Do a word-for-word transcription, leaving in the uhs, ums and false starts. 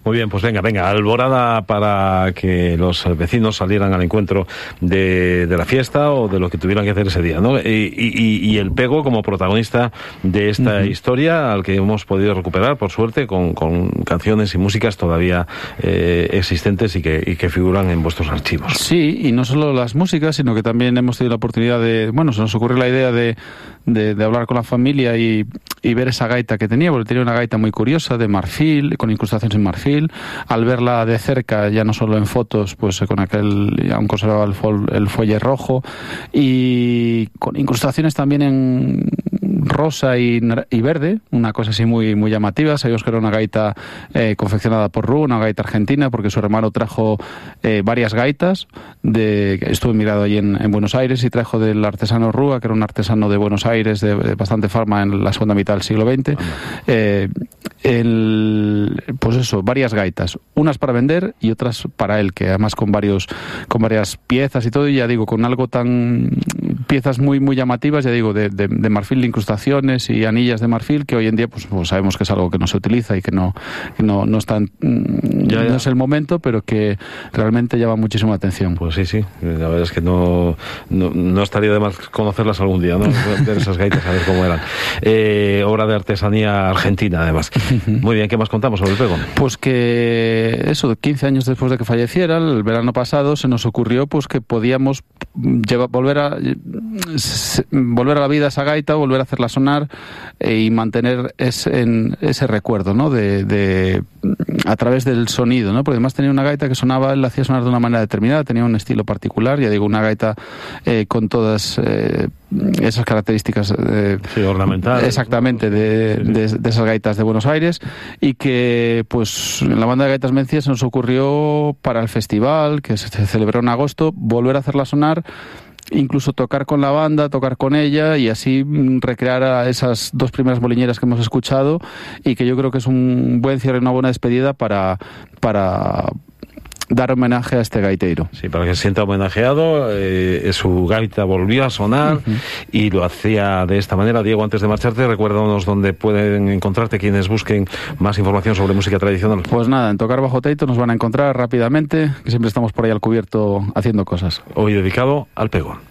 Muy bien, pues venga, venga, alborada para que los vecinos salieran al encuentro de, de la fiesta o de lo que tuvieran que hacer ese día, ¿no? Y, y, y el Pego como protagonista de esta uh-huh. historia, al que hemos podido recuperar, por suerte, con, con canciones y músicas todavía eh, existentes y que, y que figuran en vuestros archivos. Sí, y no solo las músicas, sino que también hemos tenido la oportunidad de, bueno, se nos ocurrió la idea de, de, de hablar con la familia y, y ver esa gaita que tenía, porque tenía una gaita muy curiosa, de marfil, con incrustaciones en marfil. Al verla de cerca, ya no solo en fotos, pues con aquel, aún conservaba el, fol, el fuelle rojo, y con incrustaciones también en rosa y, y verde, una cosa así muy muy llamativa. Sabíamos que era una gaita eh, confeccionada por Ru, una gaita argentina, porque su hermano trajo eh, varias gaitas, de, estuve mirado allí en, en Buenos Aires, y trajo del artesano Rúa, que era un artesano de Buenos Aires de, de bastante fama en la segunda mitad del siglo veinte. Eh, el, pues eso, varias gaitas, unas para vender y otras para él, que además con varios con varias piezas y todo, y ya digo, con algo tan piezas muy muy llamativas, ya digo, de, de, de marfil, de incrustaciones y anillas de marfil, que hoy en día pues, pues sabemos que es algo que no se utiliza y que no que no, no está en, ya, ya. no es el momento, pero que realmente llama muchísima atención. Pues sí, sí, la verdad es que no no, no estaría de más conocerlas algún día, ¿no? Ver esas gaitas, a ver cómo eran. Eh, obra de artesanía argentina, además. Muy bien, ¿qué más contamos sobre el Pego? Pues que eso, quince años después de que falleciera, el verano pasado, se nos ocurrió pues que podíamos llevar, volver a se, volver a la vida esa gaita, volver a hacerla sonar eh, y mantener ese, en, ese recuerdo, ¿no? De, de a través del sonido, ¿no? Porque además tenía una gaita que sonaba, él la hacía sonar de una manera determinada, tenía un estilo particular, ya digo, una gaita eh, con todas eh, esas características eh, sí, ornamentales, exactamente, de, sí, sí. De, de esas gaitas de Buenos Aires, y que pues en la banda de Gaitas Mencía se nos ocurrió para el festival que se celebró en agosto volver a hacerla sonar, incluso tocar con la banda, tocar con ella, y así recrear a esas dos primeras molineras que hemos escuchado, y que yo creo que es un buen cierre, una buena despedida para para dar homenaje a este gaiteiro. Sí, para que se sienta homenajeado. Eh, su gaita volvió a sonar uh-huh. y lo hacía de esta manera. Diego, antes de marcharte, recuérdanos dónde pueden encontrarte quienes busquen más información sobre música tradicional. Pues nada, en Tocar Bajo Teito nos van a encontrar rápidamente, que siempre estamos por ahí al cubierto haciendo cosas. Hoy dedicado al Pego.